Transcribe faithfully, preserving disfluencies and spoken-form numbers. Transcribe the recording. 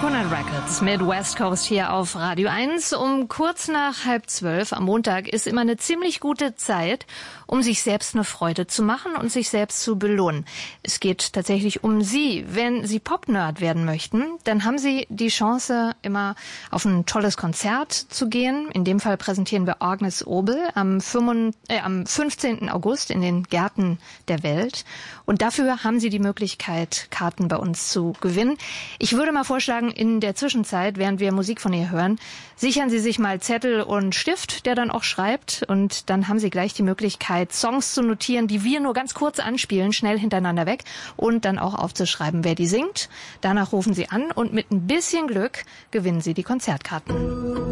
Coconut Records mit West Coast hier auf Radio eins. Um kurz nach halb zwölf am Montag ist immer eine ziemlich gute Zeit, um sich selbst eine Freude zu machen und sich selbst zu belohnen. Es geht tatsächlich um Sie. Wenn Sie Pop-Nerd werden möchten, dann haben Sie die Chance, immer auf ein tolles Konzert zu gehen. In dem Fall präsentieren wir Agnes Obel am fünfzehnten August in den Gärten der Welt. Und dafür haben Sie die Möglichkeit, Karten bei uns zu gewinnen. Ich würde mal vorschlagen, in der Zwischenzeit, während wir Musik von ihr hören, sichern Sie sich mal Zettel und Stift, der dann auch schreibt. Und dann haben Sie gleich die Möglichkeit, Songs zu notieren, die wir nur ganz kurz anspielen, schnell hintereinander weg. Und dann auch aufzuschreiben, wer die singt. Danach rufen Sie an und mit ein bisschen Glück gewinnen Sie die Konzertkarten.